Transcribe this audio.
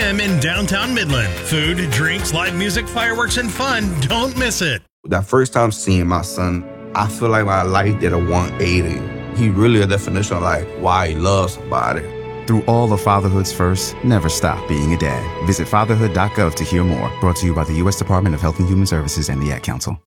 p.m. in downtown Midland. Food, drinks, live music, fireworks, and fun. Don't miss it. That first time seeing my son, I feel like my life did a 180. He really a definition of like why he loves somebody. Through all of fatherhood's first, never stop being a dad. Visit fatherhood.gov to hear more. Brought to you by the U.S. Department of Health and Human Services and the Ad Council.